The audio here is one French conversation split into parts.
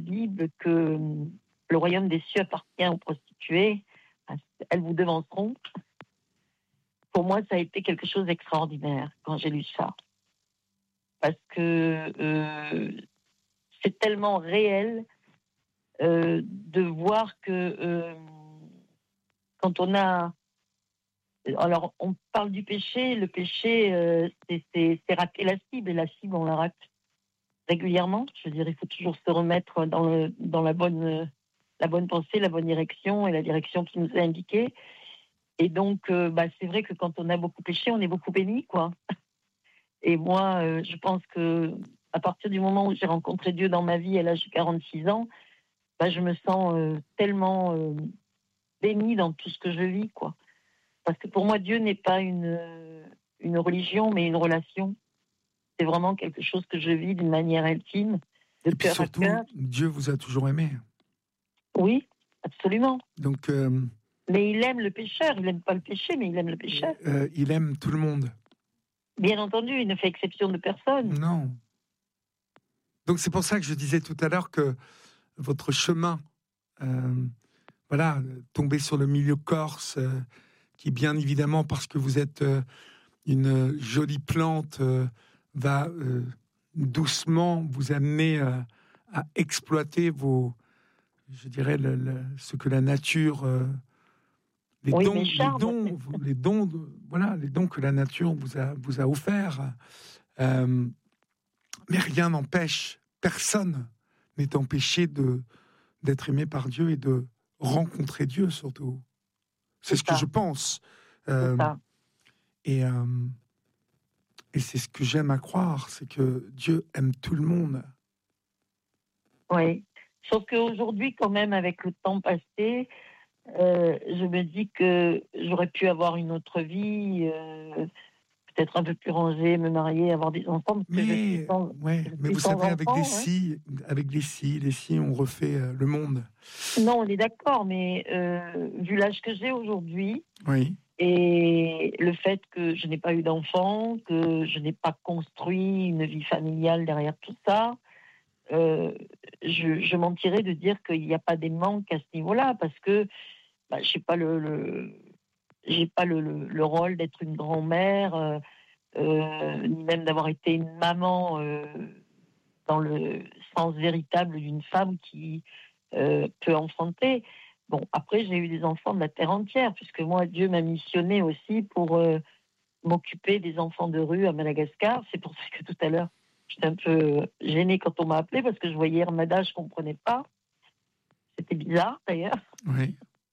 Bible que le royaume des cieux appartient aux prostituées, elles vous devanceront. Pour moi, ça a été quelque chose d'extraordinaire quand j'ai lu ça. Parce que c'est tellement réel de voir que quand on a... Alors, on parle du péché. Le péché, c'est rater la cible. Et la cible, on la rate régulièrement. Je veux dire, il faut toujours se remettre dans la bonne pensée, la bonne direction et la direction qui nous est indiquée. Et donc, c'est vrai que quand on a beaucoup péché, on est beaucoup béni, quoi. Et moi, je pense que à partir du moment où j'ai rencontré Dieu dans ma vie à l'âge de 46 ans, je me sens tellement bénie dans tout ce que je vis, quoi. Parce que pour moi, Dieu n'est pas une religion, mais une relation. C'est vraiment quelque chose que je vis d'une manière intime, de cœur surtout, à cœur. Dieu vous a toujours aimé. Oui, absolument. Donc, mais il aime le pécheur. Il n'aime pas le péché, mais il aime le pécheur. Il aime tout le monde. Bien entendu, il ne fait exception de personne. Non. Donc c'est pour ça que je disais tout à l'heure que votre chemin, tomber sur le milieu corse, qui bien évidemment, parce que vous êtes une jolie plante, va doucement vous amener à exploiter je dirais, ce que la nature, les dons que la nature vous a offerts. Mais rien n'empêche, personne n'est empêché d'être aimé par Dieu et de rencontrer Dieu surtout. C'est ce que je pense. Et c'est ce que j'aime à croire, c'est que Dieu aime tout le monde. Oui. Sauf qu'aujourd'hui, quand même, avec le temps passé, je me dis que j'aurais pu avoir une autre vie, peut-être un peu plus rangée, me marier, avoir des enfants. Mais vous savez, avec les scies, on refait le monde. Non, on est d'accord, mais vu l'âge que j'ai aujourd'hui, oui. Et le fait que je n'ai pas eu d'enfant, que je n'ai pas construit une vie familiale derrière tout ça, je mentirais de dire qu'il n'y a pas des manques à ce niveau-là, parce que je n'ai pas le rôle d'être une grand-mère, ni même d'avoir été une maman dans le sens véritable d'une femme qui peut enfanter. Bon, après, j'ai eu des enfants de la terre entière, puisque moi, Dieu m'a missionné aussi pour m'occuper des enfants de rue à Madagascar. C'est pour ça que tout à l'heure, j'étais un peu gênée quand on m'a appelée, parce que je voyais Hermada, je ne comprenais pas. C'était bizarre, d'ailleurs. Oui.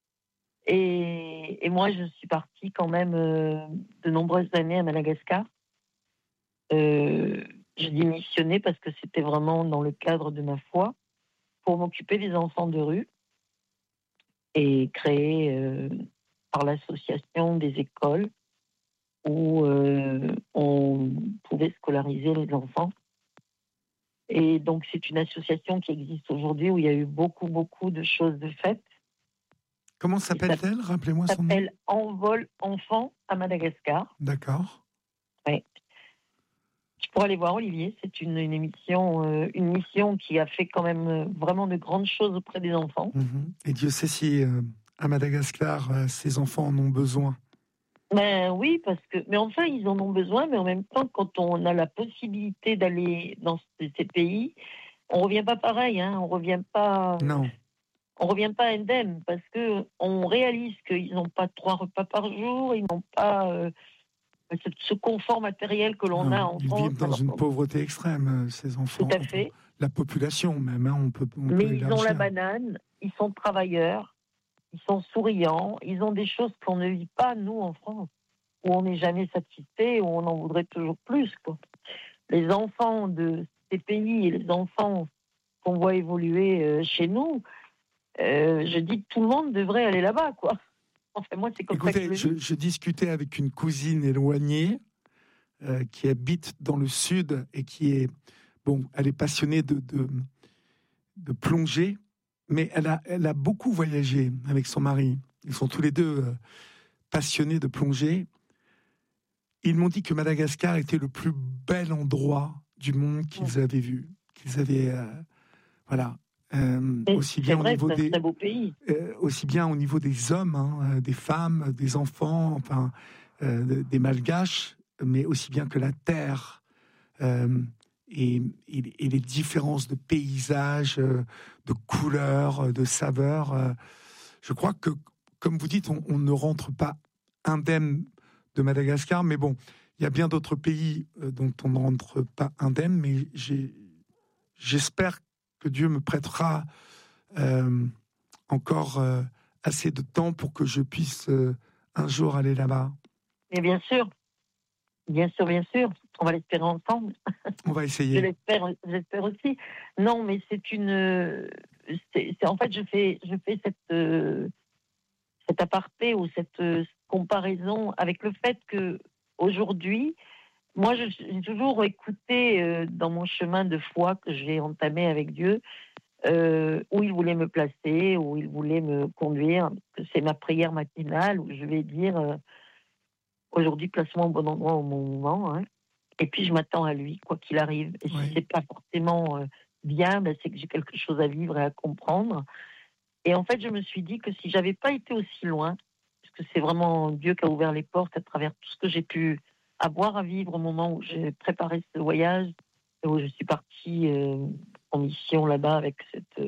Et moi, je suis partie quand même de nombreuses années à Madagascar. Je dis missionner parce que c'était vraiment dans le cadre de ma foi, pour m'occuper des enfants de rue et créer par l'association des écoles où on pouvait scolariser les enfants. Et donc, c'est une association qui existe aujourd'hui où il y a eu beaucoup, beaucoup de choses de faites. Comment s'appelle-t-elle ? Rappelez-moi son nom. Ça s'appelle Envol Enfants à Madagascar. D'accord. Oui. Tu pourras aller voir, Olivier. C'est une mission qui a fait quand même vraiment de grandes choses auprès des enfants. Et Dieu sait si à Madagascar, ces enfants en ont besoin. Oui, mais enfin, ils en ont besoin, mais en même temps, quand on a la possibilité d'aller dans ces pays, on revient pas pareil, hein, on revient pas indemne, parce que on réalise qu'ils n'ont pas 3 repas par jour, ils n'ont pas ce confort matériel que l'on a en France. Ils vivent dans une pauvreté extrême, ces enfants. Tout à fait. La population même, hein, on peut mais élargir. Ils ont la banane, ils sont travailleurs, ils sont souriants, ils ont des choses qu'on ne vit pas, nous, en France, où on n'est jamais satisfait, où on en voudrait toujours plus, quoi. Les enfants de ces pays et les enfants qu'on voit évoluer chez nous, je dis que tout le monde devrait aller là-bas, quoi. Enfin, moi, c'est comme ça que je discutais avec une cousine éloignée qui habite dans le sud et qui est, elle est passionnée de plongée, mais elle a beaucoup voyagé avec son mari. Ils sont tous les deux passionnés de plongée. Ils m'ont dit que Madagascar était le plus bel endroit du monde qu'ils avaient vu, qu'ils avaient, aussi C'est bien au vrai, niveau c'est un des très beau pays. aussi bien au niveau des hommes, hein, des femmes, des enfants, enfin des Malgaches, mais aussi bien que la terre euh, et les différences de paysages, de couleurs, de saveurs. Je crois que, comme vous dites, on ne rentre pas indemne de Madagascar, mais bon, il y a bien d'autres pays dont on ne rentre pas indemne, mais j'espère que Dieu me prêtera euh, encore assez de temps pour que je puisse un jour aller là-bas. Mais bien sûr, bien sûr, bien sûr. On va l'espérer ensemble. On va essayer. J'espère aussi. Non, mais c'est une. En fait, je fais cet aparté ou cette comparaison avec le fait que aujourd'hui, moi, j'ai toujours écouté dans mon chemin de foi que j'ai entamé avec Dieu, où il voulait me placer, où il voulait me conduire, que c'est ma prière matinale où je vais dire aujourd'hui, place-moi au bon endroit au bon moment. Hein. Et puis, je m'attends à lui, quoi qu'il arrive. Et si Oui. c'est pas forcément bien, ben, c'est que j'ai quelque chose à vivre et à comprendre. Et en fait, je me suis dit que si j'avais pas été aussi loin, parce que c'est vraiment Dieu qui a ouvert les portes à travers tout ce que j'ai pu avoir à vivre au moment où j'ai préparé ce voyage, où je suis partie en mission là-bas avec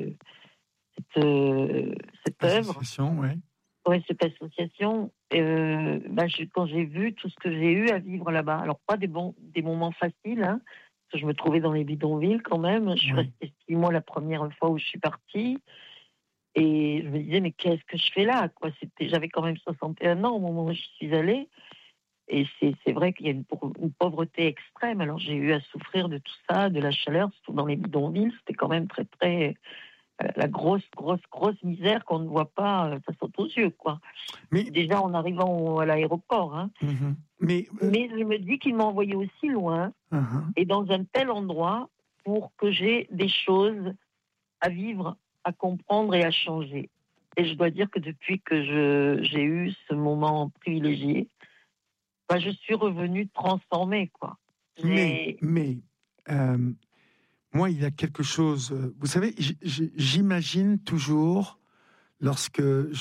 cette œuvre, Association, ouais. ouais, cette association. Quand j'ai vu tout ce que j'ai eu à vivre là-bas, alors pas des moments faciles, hein, parce que je me trouvais dans les bidonvilles quand même. Je suis Oui. restée 6 mois la première fois où je suis partie. Et je me disais, mais qu'est-ce que je fais là, quoi. J'avais quand même 61 ans au moment où je suis allée. Et c'est vrai qu'il y a une pauvreté extrême. Alors j'ai eu à souffrir de tout ça, de la chaleur, surtout dans les bidonvilles. C'était quand même très, très. La grosse, grosse, grosse misère qu'on ne voit pas, ça saute aux yeux, quoi. Mais, Déjà en arrivant à l'aéroport. Hein. mais Mais je me dis qu'il m'a envoyé aussi loin uh-huh. et dans un tel endroit pour que j'ai des choses à vivre, à comprendre et à changer. Et je dois dire que depuis que j'ai eu ce moment privilégié, je suis revenue transformée, quoi. mais, euh, moi, il y a quelque chose. Vous savez, j'imagine toujours lorsque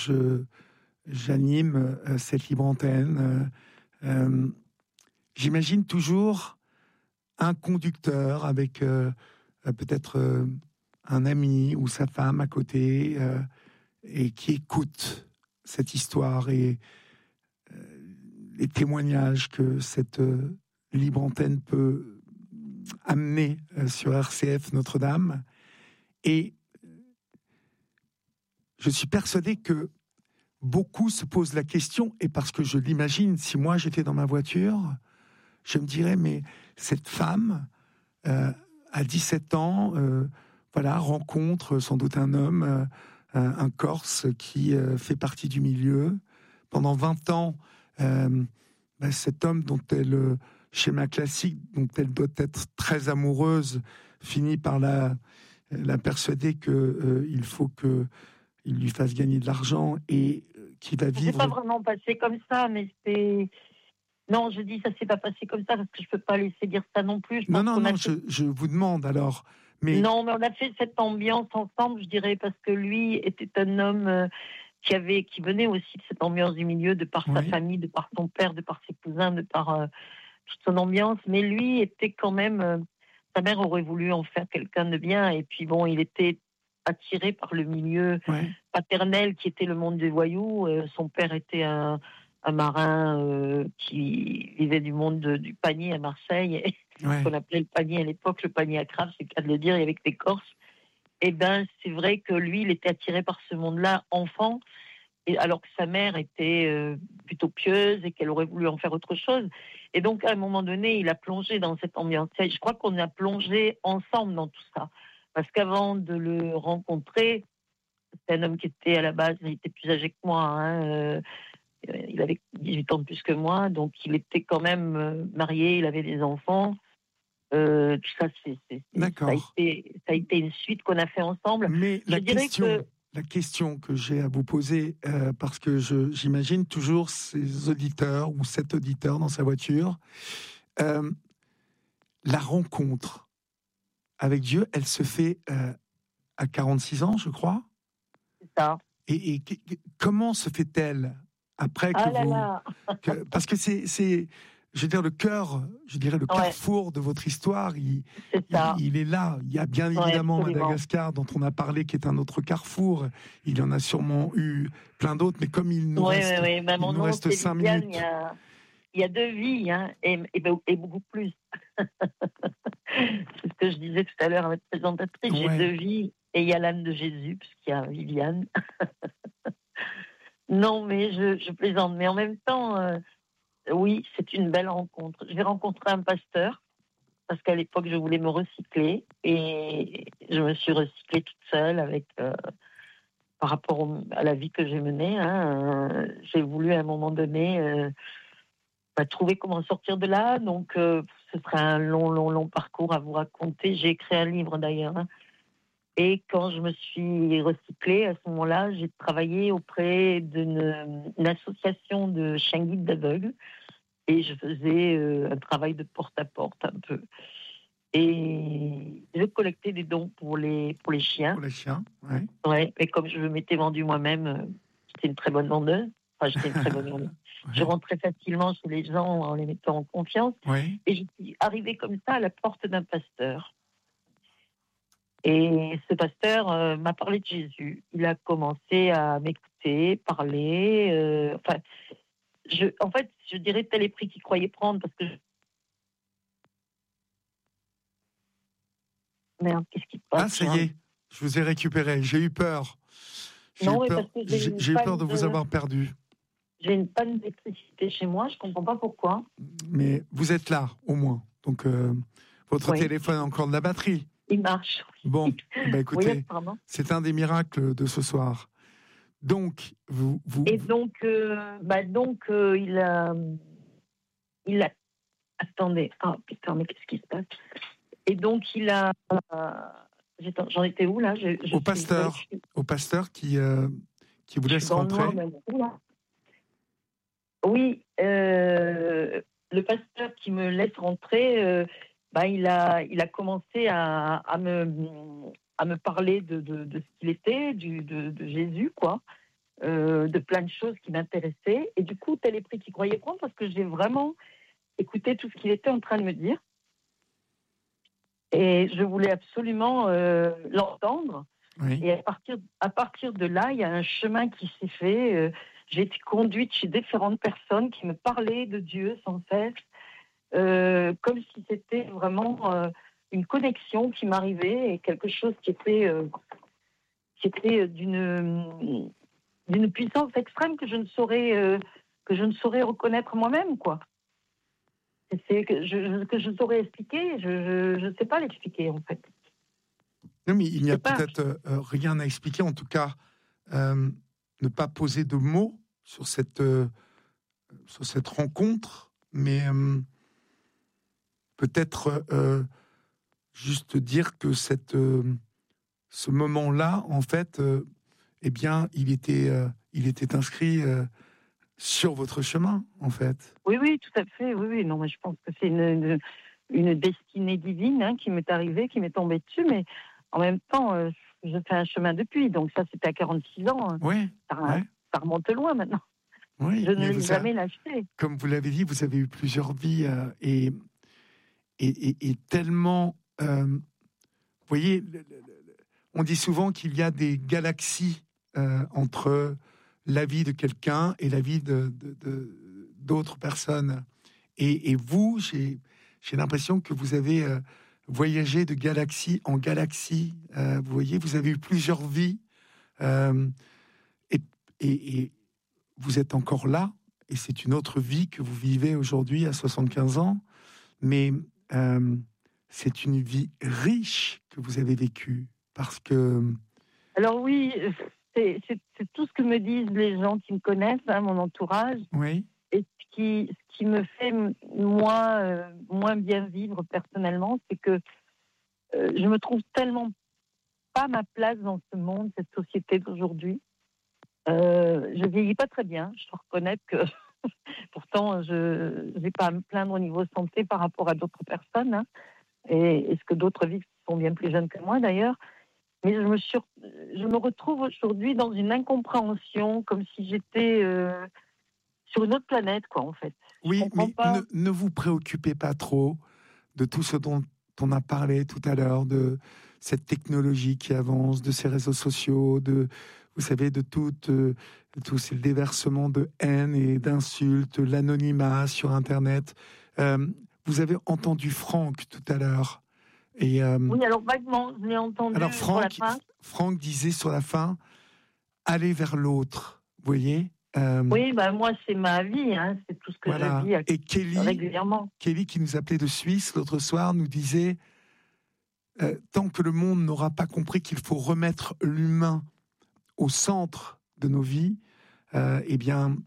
j'anime cette libre antenne, j'imagine toujours un conducteur avec peut-être un ami ou sa femme à côté et qui écoute cette histoire et les témoignages que cette libre antenne peut amener sur RCF Notre-Dame. Et je suis persuadé que beaucoup se posent la question, et parce que je l'imagine, si moi j'étais dans ma voiture, je me dirais, mais cette femme, à 17 ans, voilà, rencontre sans doute un homme, un Corse qui fait partie du milieu. Pendant 20 ans, cet homme dont elle, schéma classique, dont elle doit être très amoureuse, finit par la persuader qu'il faut qu'il lui fasse gagner de l'argent et qui va C'est pas vivre. vraiment passé comme ça, mais c'est. Non, je dis ça s'est pas passé comme ça parce que je peux pas laisser dire ça non plus. Je pense qu'on a Je vous demande alors. Mais... Non, mais on a fait cette ambiance ensemble, je dirais, parce que lui était un homme qui venait aussi de cette ambiance du milieu, de par sa famille, de par son père, de par ses cousins, de par toute son ambiance. Mais lui était quand même. Sa mère aurait voulu en faire quelqu'un de bien, et puis bon, il était attiré par le milieu paternel qui était le monde des voyous. Son père était un marin qui vivait du monde du panier à Marseille, qu'on appelait le panier à l'époque, le panier à crabe, c'est le cas de le dire, et avec des Corses. Et ben, c'est vrai que lui, il était attiré par ce monde-là, enfant, et alors que sa mère était plutôt pieuse et qu'elle aurait voulu en faire autre chose. Et donc, à un moment donné, il a plongé dans cette ambiance. Et je crois qu'on a plongé ensemble dans tout ça. Parce qu'avant de le rencontrer, c'est un homme qui était à la base, il était plus âgé que moi, hein, il avait 18 ans de plus que moi, donc il était quand même marié, il avait des enfants. Tout ça, ça a été une suite qu'on a fait ensemble. Mais la question que j'ai à vous poser, parce que j'imagine toujours ces auditeurs ou cet auditeur dans sa voiture, la rencontre avec Dieu, elle se fait à 46 ans, je crois. C'est ça. Et comment se fait-elle après que Ah là vous... là. Parce que c'est, je veux dire, le cœur, je dirais le Ouais, carrefour de votre histoire, c'est ça. il est là. Il y a bien Ouais, évidemment absolument. Madagascar, dont on a parlé, qui est un autre carrefour. Il y en a sûrement eu plein d'autres, mais comme Oui, oui, oui. Ben, il mon nous nom, reste c'est 5 Viviane. minutes. Il y a deux vies, hein, et beaucoup plus. C'est ce que je disais tout à l'heure à votre présentatrice. J'ai Ouais, deux vies, et il y a l'âme de Jésus, puisqu'il y a Viviane. Non, mais je plaisante. Mais en même temps, oui, c'est une belle rencontre. J'ai rencontré un pasteur, parce qu'à l'époque, je voulais me recycler, et je me suis recyclée toute seule avec, par rapport à la vie que j'ai menée. Hein, j'ai voulu à un moment donné trouver comment sortir de là. Donc, ce sera un long parcours à vous raconter. J'ai écrit un livre d'ailleurs. Hein. Et quand je me suis recyclée, à ce moment-là, j'ai travaillé auprès d'une association de chiens guides d'aveugles. Et je faisais un travail de porte-à-porte un peu. Et je collectais des dons pour les chiens. pour les chiens, ouais. Ouais, et comme je m'étais vendue moi-même, j'étais une très bonne vendeuse. Enfin, j'étais une très bonne vendeuse. Je Ouais. rentrais facilement chez les gens en les mettant en confiance. Ouais. Et je suis arrivée comme ça à la porte d'un pasteur. Et ce pasteur m'a parlé de Jésus. Il a commencé à m'écouter, parler. En fait, je dirais tel est prix qu'il croyait prendre parce que merde, qu'est-ce qui se passe Ah, ça y là? est, je vous ai récupéré. J'ai eu peur. Non, mais parce que J'ai eu peur de vous avoir perdu. j'ai une panne d'électricité chez moi. Je comprends pas pourquoi. Mais vous êtes là, au moins. Donc, votre Oui, téléphone a encore de la batterie. il marche. Bon, bah Oui, écoutez, apparemment. c'est un des miracles de ce soir. Donc, Et donc, il a. Attendez. Ah putain, mais qu'est-ce qui se passe? Et donc, il a. J'en étais où là? au pasteur qui vous Je suis laisse dans le noir rentrer. d'un coup là. Oui, le pasteur qui me laisse rentrer, il a commencé à me parler de ce qu'il était, de Jésus, quoi, de plein de choses qui m'intéressaient. Et du coup, tel est pris qu'il croyait prendre parce que j'ai vraiment écouté tout ce qu'il était en train de me dire. Et je voulais absolument l'entendre. Oui. Et à partir de là, il y a un chemin qui s'est fait. J'ai été conduite chez différentes personnes qui me parlaient de Dieu sans cesse, comme si c'était vraiment une connexion qui m'arrivait et quelque chose qui était d'une puissance extrême que je ne saurais reconnaître moi-même, quoi. C'est que je saurais expliquer, je ne sais pas l'expliquer en fait. Non, mais il n'y a C'est pas. peut-être rien à expliquer. En tout cas, ne pas poser de mots sur cette rencontre, mais peut-être juste dire que ce moment-là, en fait, eh bien, il était inscrit sur votre chemin, en fait. Oui, oui, tout à fait. Oui, oui. Non, mais je pense que c'est une destinée divine hein, qui m'est arrivée, qui m'est tombée dessus, mais en même temps, je fais un chemin depuis. Donc ça, c'était à 46 ans. Hein. Oui, Ça, ouais, ça remonte loin maintenant. oui. Je Mais ne l'ai jamais lâché. comme vous l'avez dit, vous avez eu plusieurs vies et tellement. Vous voyez, on dit souvent qu'il y a des galaxies entre la vie de quelqu'un et la vie d'autres personnes. Et vous, j'ai l'impression que vous avez voyagé de galaxie en galaxie. Vous voyez, vous avez eu plusieurs vies. Euh, et, et vous êtes encore là. Et c'est une autre vie que vous vivez aujourd'hui à 75 ans. Mais c'est une vie riche que vous avez vécue. Parce que... Alors oui, c'est tout ce que me disent les gens qui me connaissent, hein, mon entourage. Oui. Et ce qui me fait moins bien vivre personnellement, c'est que je me trouve tellement pas ma place dans ce monde, cette société d'aujourd'hui. Je vieillis pas très bien. Je dois reconnaître que pourtant je n'ai pas à me plaindre au niveau santé par rapport à d'autres personnes, hein, et ce que d'autres vivent qui sont bien plus jeunes que moi d'ailleurs. Mais je me retrouve aujourd'hui dans une incompréhension, comme si j'étais sur une autre planète, quoi, en fait. Oui, Je comprends mais pas. ne vous préoccupez pas trop de tout ce dont on a parlé tout à l'heure, de cette technologie qui avance, de ces réseaux sociaux, vous savez, de tout ces déversements de haine et d'insultes, l'anonymat sur Internet. Vous avez entendu Franck tout à l'heure. Et, Oui, alors vaguement, je l'ai entendu alors sur la fin. Franck disait sur la fin, aller vers l'autre, vous voyez. Oui, moi, c'est ma vie, hein, c'est tout ce que Voilà. je vis Et régulièrement. Kelly, qui nous appelait de Suisse l'autre soir, nous disait tant que le monde n'aura pas compris qu'il faut remettre l'humain au centre de nos vies, eh bien,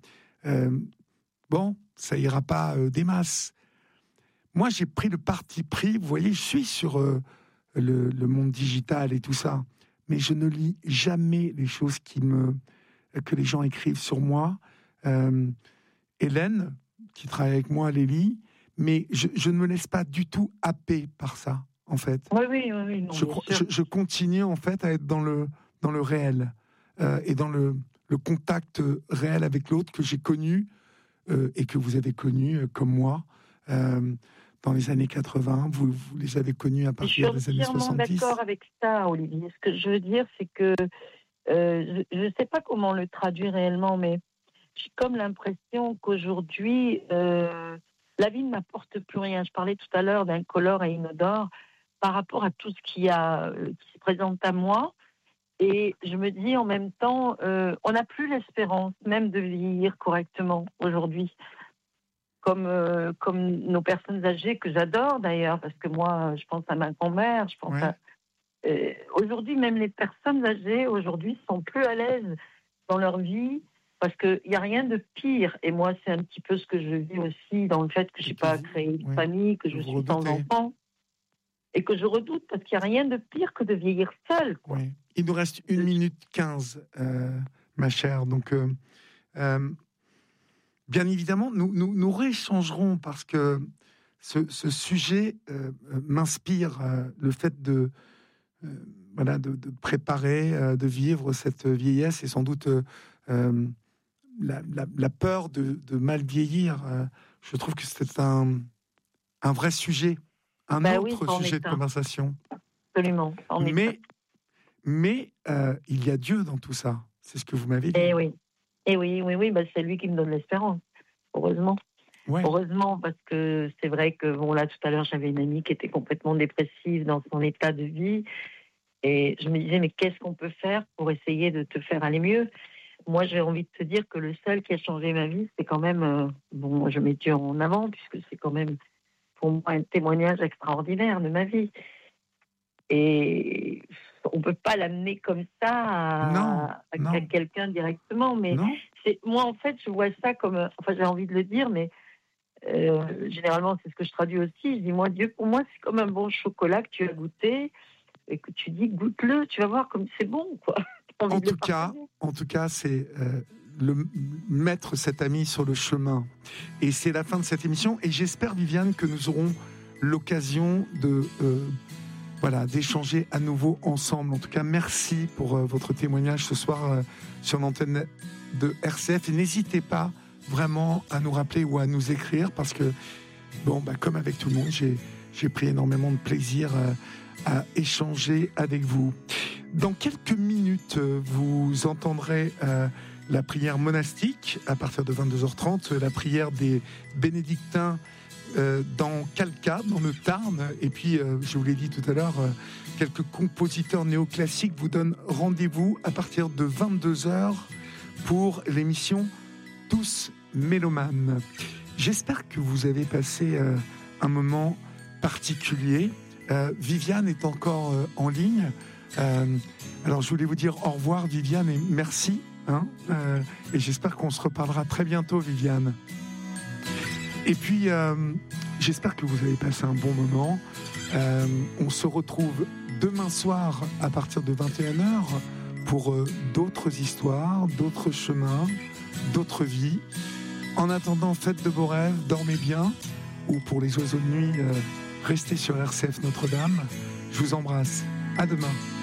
bon, ça ira pas des masses. Moi, j'ai pris le parti pris, vous voyez, je suis sur le monde digital et tout ça, mais je ne lis jamais les choses que les gens écrivent sur moi. Hélène, qui travaille avec moi, les lit, mais je ne me laisse pas du tout happer par ça, en fait. Oui, non, Je continue, en fait, à être dans le réel et dans le contact réel avec l'autre que j'ai connu et que vous avez connu, comme moi, dans les années 80. Vous les avez connus à partir des années 70. Je suis entièrement d'accord avec ça, Olivier. Ce que je veux dire, c'est que je ne sais pas comment le traduire réellement, mais j'ai comme l'impression qu'aujourd'hui, la vie ne m'apporte plus rien. Je parlais tout à l'heure d'incolore et inodore par rapport à tout ce qui se présente à moi. Et je me dis en même temps, on n'a plus l'espérance même de vieillir correctement aujourd'hui. Comme nos personnes âgées, que j'adore d'ailleurs, parce que moi, je pense à ma grand-mère, je pense à... aujourd'hui, même les personnes âgées, aujourd'hui, sont plus à l'aise dans leur vie, parce qu'il n'y a rien de pire. Et moi, c'est un petit peu ce que je vis aussi, dans le fait que je n'ai pas créé une famille, que je suis sans enfant, et que je redoute, parce qu'il n'y a rien de pire que de vieillir seul. Quoi. Oui. Il nous reste 1 minute 15, ma chère, donc... bien évidemment, nous rééchangerons parce que ce sujet m'inspire, le fait de préparer, de vivre cette vieillesse et sans doute la peur de mal vieillir. Je trouve que c'est un vrai sujet, un autre sujet de conversation. Absolument. Mais il y a Dieu dans tout ça. C'est ce que vous m'avez dit. Et oui, c'est lui qui me donne l'espérance, heureusement. Ouais. Heureusement, parce que c'est vrai que, là, tout à l'heure, j'avais une amie qui était complètement dépressive dans son état de vie. Et je me disais, mais qu'est-ce qu'on peut faire pour essayer de te faire aller mieux ? Moi, j'ai envie de te dire que le seul qui a changé ma vie, c'est quand même... je mets Dieu en avant, puisque c'est quand même, pour moi, un témoignage extraordinaire de ma vie. Et... on ne peut pas l'amener comme ça à quelqu'un directement, mais moi, en fait, je vois ça comme... j'ai envie de le dire, mais généralement, c'est ce que je traduis aussi. Je dis, moi, Dieu, pour moi, c'est comme un bon chocolat que tu as goûté et que tu dis, goûte-le, tu vas voir comme c'est bon, quoi. En tout cas, c'est mettre cet ami sur le chemin. Et c'est la fin de cette émission. Et j'espère, Viviane, que nous aurons l'occasion d'échanger à nouveau ensemble. En tout cas, merci pour votre témoignage ce soir sur l'antenne de RCF. Et n'hésitez pas vraiment à nous rappeler ou à nous écrire parce que, comme avec tout le monde, j'ai pris énormément de plaisir à échanger avec vous. Dans quelques minutes, vous entendrez la prière monastique à partir de 22h30, la prière des bénédictins dans Calca, dans le Tarn. Et puis, je vous l'ai dit tout à l'heure, quelques compositeurs néoclassiques vous donnent rendez-vous à partir de 22h pour l'émission Tous Mélomanes. J'espère que vous avez passé un moment particulier. Viviane est encore en ligne. Alors, je voulais vous dire au revoir, Viviane, et merci. Et j'espère qu'on se reparlera très bientôt, Viviane. Et puis, j'espère que vous avez passé un bon moment. On se retrouve demain soir à partir de 21h pour d'autres histoires, d'autres chemins, d'autres vies. En attendant, faites de beaux rêves, dormez bien. Ou pour les oiseaux de nuit, restez sur RCF Notre-Dame. Je vous embrasse. À demain.